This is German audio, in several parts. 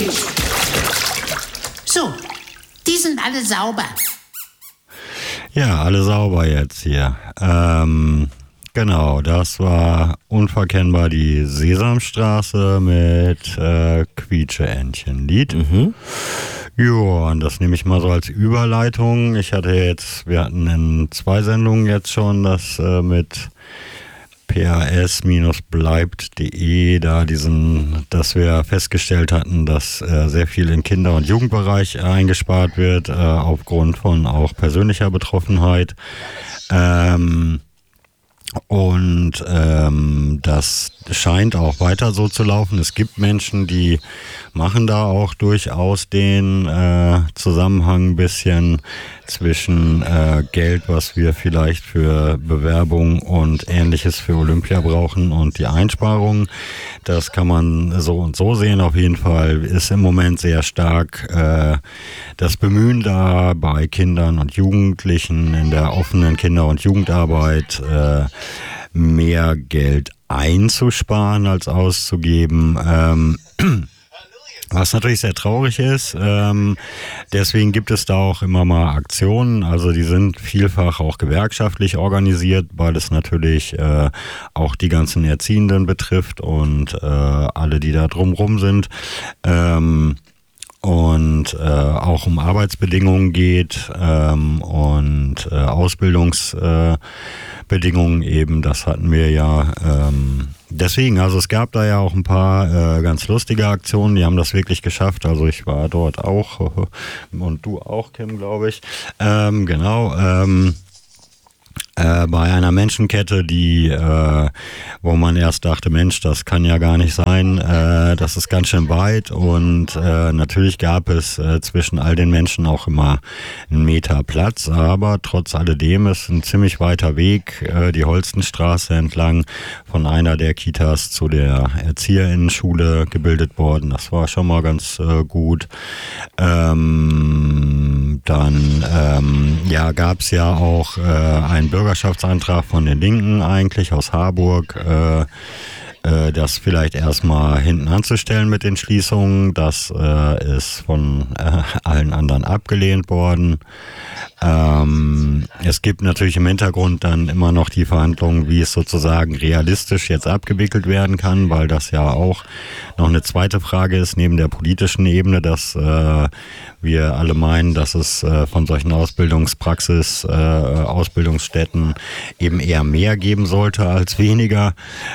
So, die sind alle sauber. Ja, alle sauber jetzt hier. Genau, das war unverkennbar die Sesamstraße mit Quietsche-Entchen-Lied. Ja, und das nehme ich mal so als Überleitung. Wir hatten in 2 Sendungen jetzt schon das mit pas-bleibt.de, dass wir festgestellt hatten, dass sehr viel im Kinder- und Jugendbereich eingespart wird, aufgrund von auch persönlicher Betroffenheit. Das scheint auch weiter so zu laufen. Es gibt Menschen, die machen da auch durchaus den Zusammenhang ein bisschen zwischen Geld, was wir vielleicht für Bewerbung und Ähnliches für Olympia brauchen, und die Einsparungen. Das kann man so und so sehen. Auf jeden Fall ist im Moment sehr stark das Bemühen da bei Kindern und Jugendlichen in der offenen Kinder- und Jugendarbeit mehr Geld einzusparen als auszugeben. Was natürlich sehr traurig ist. Deswegen gibt es da auch immer mal Aktionen. Also die sind vielfach auch gewerkschaftlich organisiert, weil es natürlich auch die ganzen Erziehenden betrifft und alle, die da drumrum sind. Auch um Arbeitsbedingungen geht und Ausbildungsbedingungen eben, das hatten wir ja. Deswegen, also es gab da ja auch ein paar ganz lustige Aktionen, die haben das wirklich geschafft. Also ich war dort auch und du auch, Kim, glaube ich. Bei einer Menschenkette, wo man erst dachte, Mensch, das kann ja gar nicht sein, das ist ganz schön weit, und natürlich gab es zwischen all den Menschen auch immer einen Meter Platz, aber trotz alledem ist ein ziemlich weiter Weg, die Holstenstraße entlang von einer der Kitas zu der Erzieherinnenschule gebildet worden. Das war schon mal ganz gut. Gab es ja auch einen Bürgerschaftsantrag von den Linken eigentlich aus Harburg, das vielleicht erstmal hinten anzustellen mit den Schließungen. Das ist von allen anderen abgelehnt worden. Es gibt natürlich im Hintergrund dann immer noch die Verhandlungen, wie es sozusagen realistisch jetzt abgewickelt werden kann, weil das ja auch noch eine zweite Frage ist neben der politischen Ebene, dass wir alle meinen, dass es von solchen Ausbildungsstätten eben eher mehr geben sollte als weniger.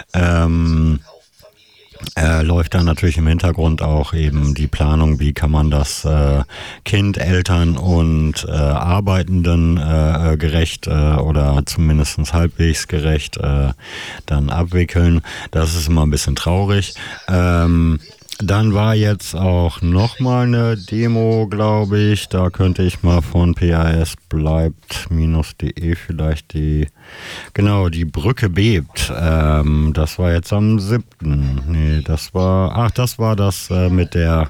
Läuft dann natürlich im Hintergrund auch eben die Planung, wie kann man das Kind, Eltern und Arbeitenden gerecht oder zumindest halbwegs gerecht dann abwickeln. Das ist immer ein bisschen traurig. Dann war jetzt auch nochmal eine Demo, glaube ich. Da könnte ich mal von pas-bleibt-de vielleicht die Brücke bebt. Das war jetzt am 7. Nee, das war das mit der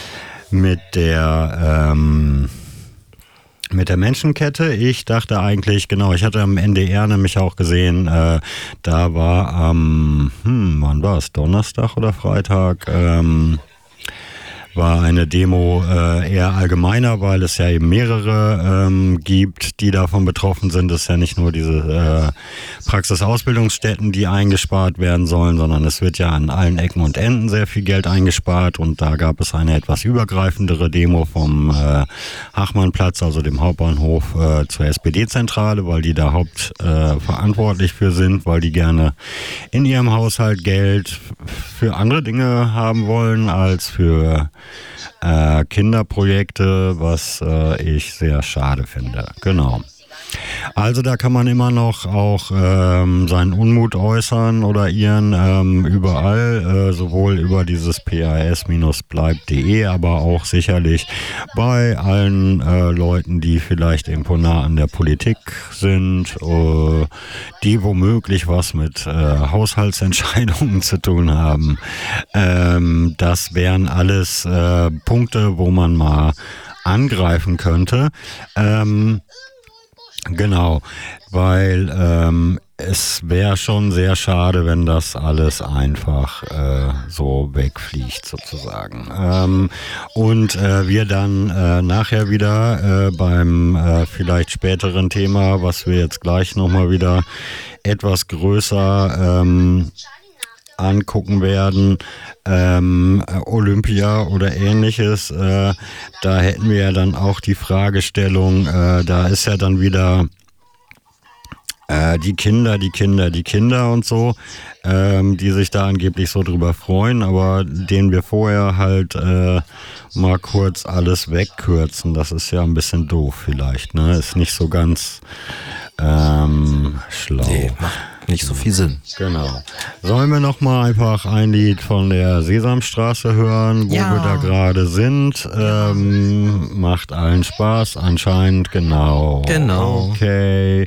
Menschenkette. Ich dachte eigentlich, ich hatte am NDR nämlich auch gesehen, da war am, wann war es, Donnerstag oder Freitag, war eine Demo eher allgemeiner, weil es ja eben mehrere gibt, die davon betroffen sind. Es ist ja nicht nur diese Praxisausbildungsstätten, die eingespart werden sollen, sondern es wird ja an allen Ecken und Enden sehr viel Geld eingespart, und da gab es eine etwas übergreifendere Demo vom Hachmannplatz, also dem Hauptbahnhof, zur SPD-Zentrale, weil die da hauptverantwortlich für sind, weil die gerne in ihrem Haushalt Geld für andere Dinge haben wollen als für Kinderprojekte, was ich sehr schade finde. Genau. Also da kann man immer noch auch seinen Unmut äußern oder ihren überall, sowohl über dieses pas-bleibt.de, aber auch sicherlich bei allen Leuten, die vielleicht irgendwo nah an der Politik sind, die womöglich was mit Haushaltsentscheidungen zu tun haben. Das wären alles Punkte, wo man mal angreifen könnte. Genau, weil es wäre schon sehr schade, wenn das alles einfach so wegfliegt sozusagen. Und wir dann nachher wieder beim vielleicht späteren Thema, was wir jetzt gleich nochmal wieder etwas größer angucken werden, Olympia oder ähnliches, da hätten wir ja dann auch die Fragestellung, da ist ja dann wieder die Kinder und so, die sich da angeblich so drüber freuen, aber denen wir vorher halt mal kurz alles wegkürzen. Das ist ja ein bisschen doof vielleicht, ne? Ist nicht so ganz schlau. Nee, macht nicht so viel Sinn. Genau. Sollen wir noch mal einfach ein Lied von der Sesamstraße hören, wo wir da gerade sind? Macht allen Spaß anscheinend, genau. Okay.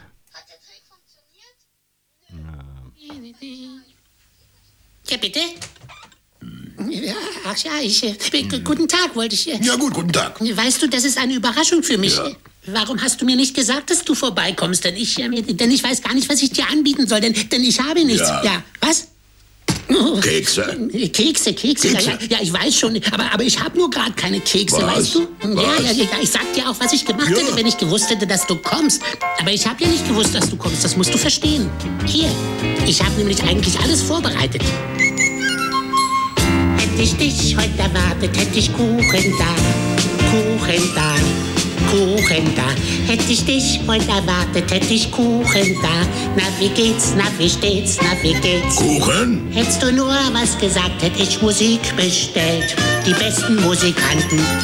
Ja, bitte? Ja, ach ja, guten Tag wollte ich. Ja gut, guten Tag. Weißt du, das ist eine Überraschung für mich. Ja. Warum hast du mir nicht gesagt, dass du vorbeikommst? Denn ich weiß gar nicht, was ich dir anbieten soll, denn ich habe nichts. Ja, was? Kekse. Kekse. Ja, ich weiß schon, aber ich habe nur gerade keine Kekse, Was? weißt du? Was? Ja, ich sag dir auch, was ich gemacht hätte, wenn ich gewusst hätte, dass du kommst. Aber ich habe ja nicht gewusst, dass du kommst, das musst du verstehen. Hier, ich habe nämlich eigentlich alles vorbereitet. Hätte ich dich heute erwartet, hätte ich Kuchen da. Hätte ich dich heute erwartet, hätte ich Kuchen da. Na, wie geht's, na, wie steht's, na, wie geht's? Kuchen? Hättest du nur was gesagt, hätte ich Musik bestellt. Die besten Musikanten